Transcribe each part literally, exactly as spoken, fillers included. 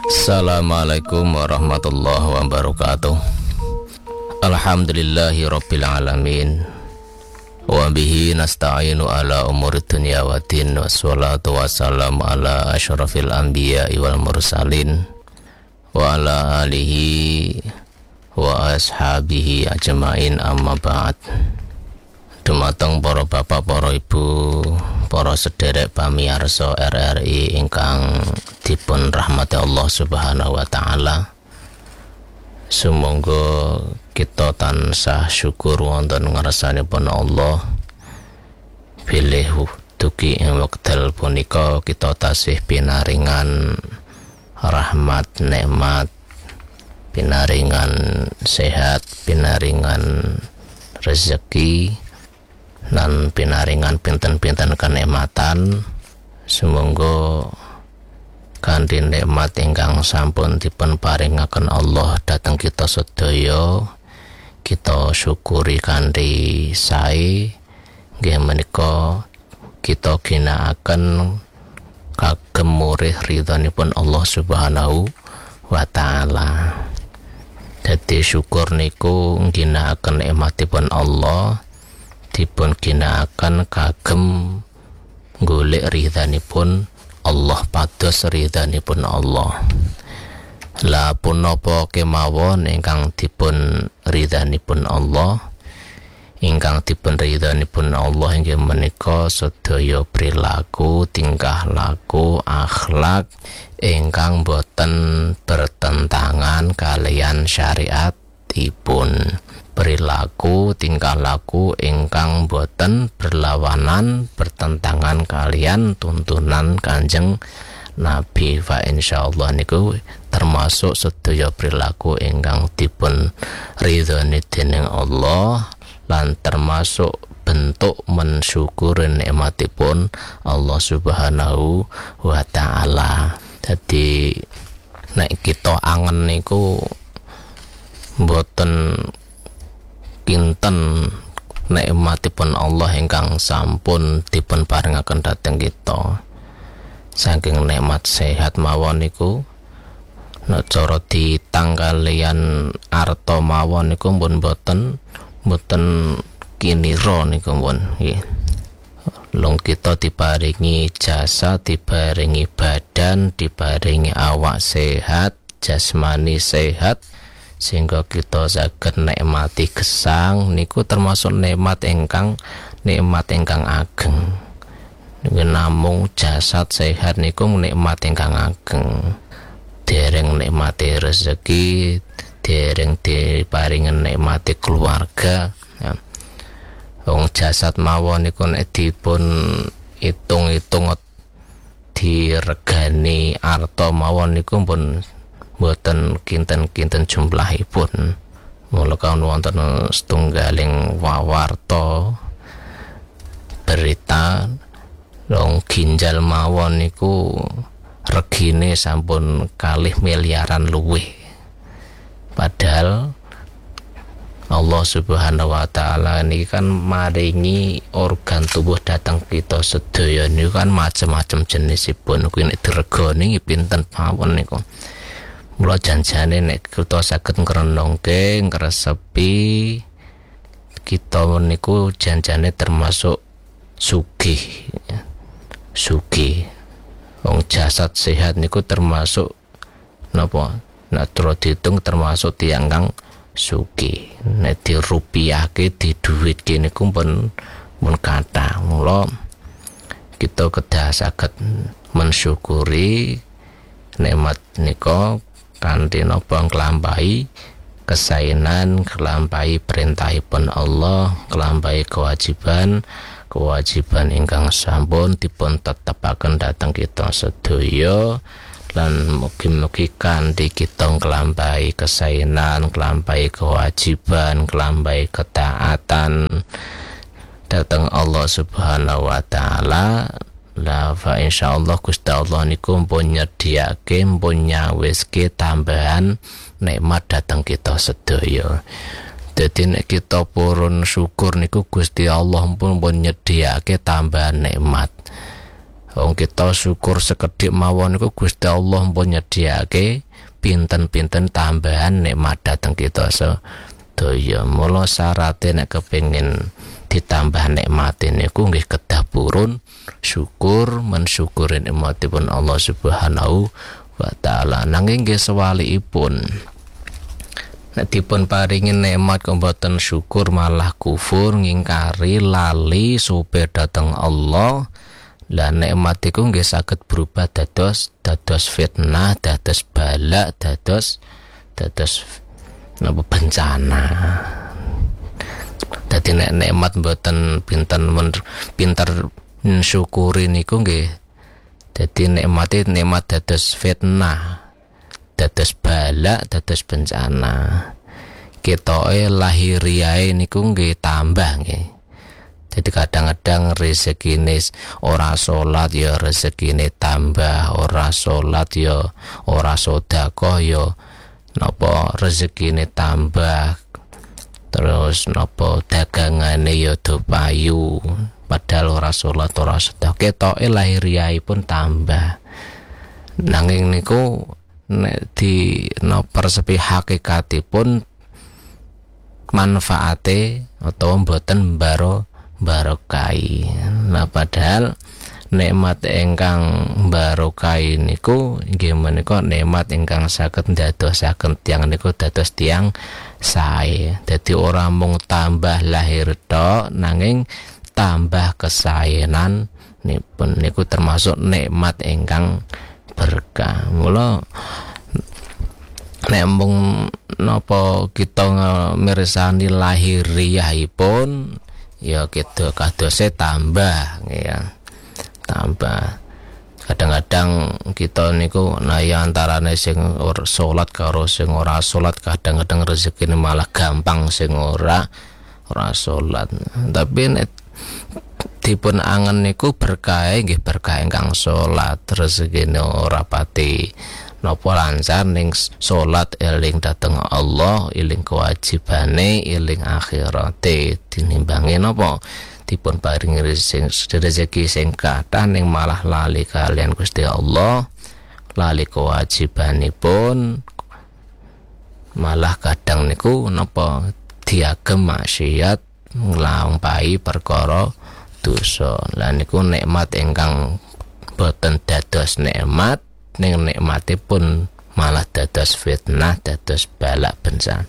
Assalamualaikum warahmatullahi wabarakatuh. Alhamdulillahi rabbil alamin. Wa bihi nasta'inu ala umuri dunya wa din. Wassalatu wassalamu ala asyrafil anbiya'i wal mursalin wa ala alihi wa ashabihi ajma'in, amma ba'd. Dumateng para bapak, para ibu, para sederek pamirsa R R I ingkang dipun rahmati Allah Subhanahu wa taala. Sumangga kita tansah syukur wonten ngarsanipun Allah bilih dugi ing wekdal punika kita tasih pinaringan rahmat, nikmat, pinaringan sehat, pinaringan rezeki, dan pinaringan pinten-pinten kenikmatan. Sumangga kanthi nikmat ingkang sampun dipun paringaken Allah dhateng kita sedaya, kita syukuri kanthi sae. Nggih menika kita ginakaken kagem murih ridhonipun Allah Subhanahu wa taala. Dadi syukur niku ginakaken nikmatipun Allah, dipun ginakaken kagem golek ridhanipun Allah, pados ridhanipun Allah. La punapa kemawon ingkang dipun ridhanipun Allah, ingkang dipun ridhanipun Allah inggih menika sedaya perilaku, tingkah laku, akhlak ingkang boten bertentangan kalian syariatipun. Perilaku, tingkah laku ingkang boten berlawanan, bertentangan kalian tuntunan Kanjeng Nabi. Fa insyaallah niku termasuk sedaya perilaku ingkang dipun ridhoni dening Allah, lan termasuk bentuk mensyukuri nikmatipun Allah Subhanahu wa taala. Jadi nek kita angen niku boten kinten nikmatipun Allah ingkang sampun dipun paringaken dhateng kita. Saking nikmat sehat mawon niku, nek cara ditang kalian arta mawon niku pun boten boten kinira niku pun nggih. Long kita diparingi jasa, diparingi badan, diparingi awak sehat, jasmani sehat, sehingga kita saged nikmati gesang niku termasuk nikmat ingkang nikmat ingkang ageng. Niku namung jasad sehat niku nikmat ingkang ageng. Dereng nikmati rezeki, dereng diparingi nikmati keluarga. Ya. Wong jasad mawon niku nek dipun itung-itung diregani arta mawon niku pun boten kinten-kinten jumlahipun. Mula kawan wonten setunggaling wawarta berita long ginjal mawon niku regine sampun kalih miliaran luwih. Padahal Allah Subhanahu wa taala niki kan maringi organ tubuh dhateng kita sedaya niku kan macam-macam jenisipun. Kuwi nek diregani pinten mawon niku. Mula janjane nek kita saged ngrenungke, ngresepi, kita niku janjane termasuk sugih. Sugih. Wong jasad sehat niku termasuk napa? Nek diitung termasuk tiyang kang sugih. Nek dirupiahke, diduwitke niku pun pun kathah. Mula kita kedah saged mensyukuri nikmat nika kanthi napa nglampahi kesainan, nglampahi perintahipun Allah, nglampahi kewajiban kewajiban ingkang sampun dipun tetepaken dhateng kita sedaya, lan mugi-mugi kanthi kita nglampahi kesainan, nglampahi kewajiban, nglampahi ketaatan dhateng Allah Subhanahu wa taala, la fa insyaallah Gusti Allah niku mpun nyediake, mpun nyawiske tambahan nikmat dhateng kita sedaya. Dadi nek kita purun syukur niku Gusti Allah pun pun nyediake tambahan nikmat. Wong kita syukur sekedhik mawon iku Gusti Allah pun nyediake pinten-pinten tambahan nikmat dhateng kita sedaya. Mula syaraté nek kepengin ditambah nikmat niku nggih kedah purun syukur mensyukuri nikmatipun Allah Subhanahu wa taala. Nanging nggih sewaliipun nek dipun paringi nikmat kok mboten syukur malah kufur ngingkari lali supir dhateng Allah. Lah nikmat iku nggih saged berubah dados dados fitnah, dados bala, dados dados napa bencana. Dadi nek nikmat mboten pinten pinter syukuri niku nggih dadi nikmate nikmat dados fitnah, dados bala, dados bencana. Ketoke lahiriae niku nggih tambah nggih. Jadi kadang-kadang rezekine ora salat ya rezekine tambah, ora salat ya ora sedekah ya napa rezekine tambah. Terus napa dagangane ya do payu, padahal ora salat ora sedekah. Ketoke lahiriaipun tambah. Nanging niku nek di napa sepi hakikatipun manfaate utawa mboten baro barokai. Nah padahal nikmat ingkang barokai niku nggih menika nikmat ingkang saged ndadosaken tiyang niku dados tiyang sae. Dadi ora mung tambah lahir tok nanging tambah kesaenan nipun niku termasuk nikmat ingkang berkah. Mula nek mung napa kita mirsani lahiriahipun ya kita kadose tambah ya tambah. Kadang-kadang kita niku nah ya antarane sing ora salat karo sing ora salat kadang-kadang rezekine malah gampang sing ora ora salat. Tapi nek dipun angen niku berkah nggih berkah ingkang salat, rezekine ora pati napa lancar ning salat eling dhateng Allah, eling kewajibane, eling akhirate tinimbangi napa dipun paringi rezeki sing kathah ning malah lali kalian Gusti Allah, lali kewajibanipun, malah kadang niku napa diagem maksiat nglampahi perkara dosa. Lah niku nikmat ingkang boten dados nikmat, ning nikmatipun malah dados fitnah, dados balak bencana.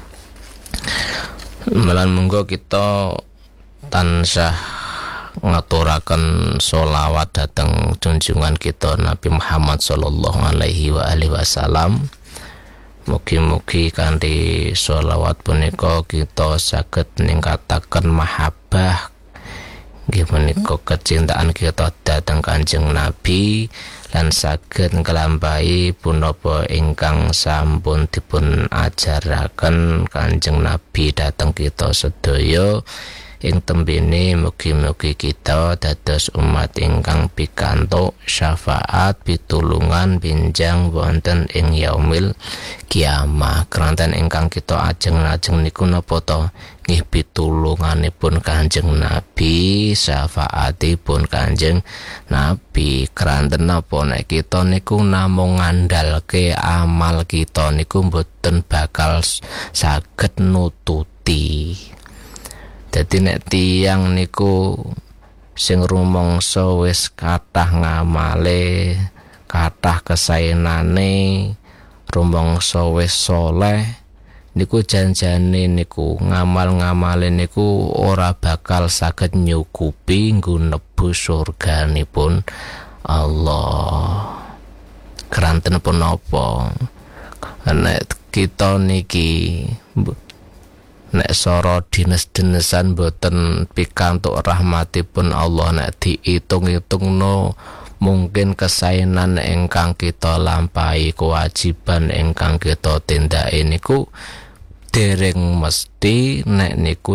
Malah monggo kita tansah ngaturaken sholawat dhateng junjungan kita Nabi Muhammad sallallahu alaihi wa alihi wasallam. Mugi-mugi kanthi sholawat punika kita saged ningkataken mahabbah nggih menika kecintaan kita dhateng Kanjeng Nabi lan saged nglampahi punapa ingkang sampun dipun ajaraken Kanjeng Nabi dhateng kita sedaya. Ing tembene mugi-mugi kita dados umat ingkang pikantuk syafaat pitulungan benjang wonten ing yaumil kiamah. Keranten ingkang kita ajeng-ajeng niku napa to nggih pitulunganipun Kanjeng Nabi, syafaatipun Kanjeng Nabi. Keranten napa nek kita niku namung ngandalke amal kita niku mboten bakal saged nututi. Dadi nek tiyang niku sing rumangsa wis kathah ngamale, kathah kesaenane, rumangsa wis saleh, niku janjane niku ngamal-ngamale niku ora bakal saged nyukupi nggo nebu surganipun Allah. Keranten punapa nek kita niki nek soro dines-dinesan boten pikantuk rahmatipun Allah, nek diitung-itungno mungkin kesaenan ingkang kita lampahi, kewajiban ingkang kita tindake niku dereng mesti nek niku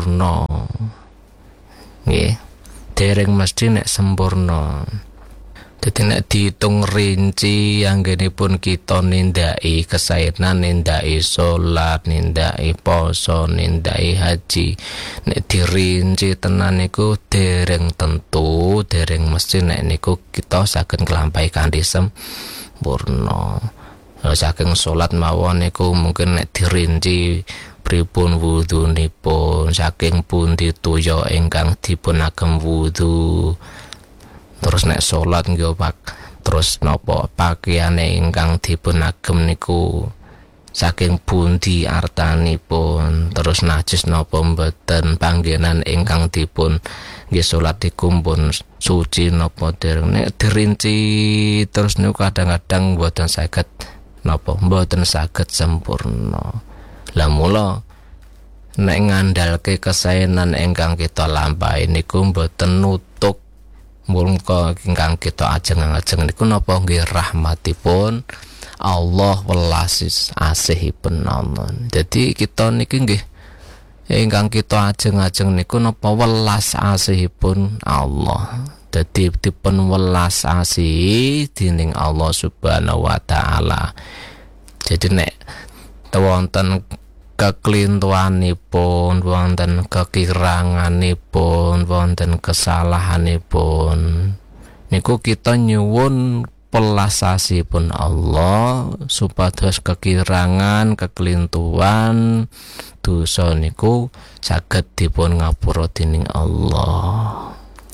sempurna. Nggih, dereng mesti nek sempurna. Dadi nek diitung rinci anggenipun kita nindaki kesaenan, nindaki salat, nindaki poso, nindaki haji, nek dirinci tenan niku dereng tentu, dereng mesti nek niku kita saged nglampahi kanthi sempurna. Saking salat mawon niku mungkin nek dirinci pripun wudhunipun, saking pundi toya ingkang dipun agem wudhu. Terus nek salat nggih pak terus napa pakaiane ingkang dipun agem niku saking pundi artanipun, terus najis napa mboten, panggenan ingkang dipun nggih salat iku pun suci napa dereng. Nek dirinci terus niku kadang-kadang mboten saged napa mboten saged sempurna. Lah mula nek ngandalke kesaenan ingkang kita lampahi niku mboten nutuk mungka ingkang kita ajeng-ajeng niku napa nggih rahmatipun Allah welas asihipun namun. Jadi kita niki nggih ingkang kita ajeng-ajeng niku napa welas asihipun Allah. Dadi dipun welas asih dening Allah Subhanahu wa taala. Jadi nek wonten keklintuanipun, wonten kekiranganipun, wonten kesalahanipun, niku kita nyuwun pelasasipun Allah supados kekirangan, keklintuan, dosa niku saged dipun ngapura dening Allah.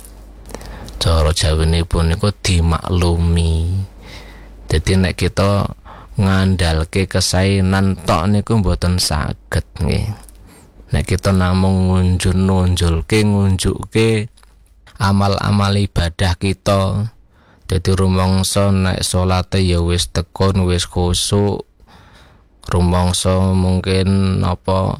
Cara Jawanipun niku dimaklumi. Dadi nek kita ngandalke kesaenan tok niku mboten saged nggih. Nek kita namung ngunjul-nunjulke ngunjuke amal-amal ibadah kita, dadi rumangsa nek salate ya wis tekun, wis khusuk, rumangsa mungkin apa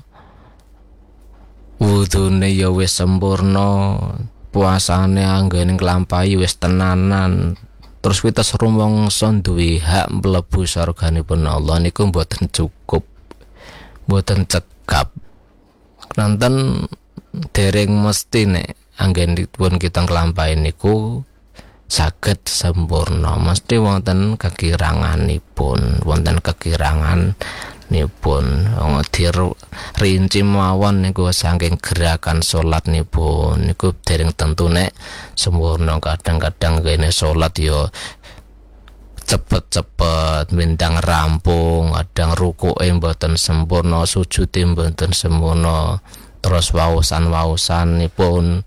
wudune ya wis sempurna, puasane anggene nglampahi wis tenanan, terus kita rumangsa duwe hak mlebu surganipun Allah niku mboten cukup, mboten cekap. Nanten dereng mesti nek anggenipun kita nglampahi niku saged sempurna, mesti wonten kekiranganipun, wonten kekirangan nipun. Dir rinci mawon niku saking gerakan salat nipun niku dereng tentu nek sempurna. Kadang-kadang kene salat yo cepet-cepet bintang rampung, kadang rukuke mboten sempurna, sujude mboten sempurna, terus waosan-waosan nipun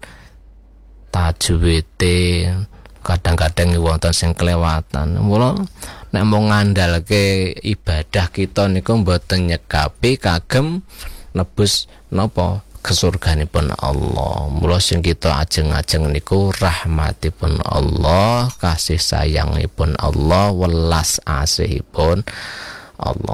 tajwide kadang-kadang wonten sing kelewatan. Mula nek mung ngandalke ibadah kita niku mboten nyekapi kagem nebus napa kesurganipun Allah. Mula sing kita ajeng-ajeng niku rahmatipun Allah, kasih sayangipun Allah, welas asihipun Allah.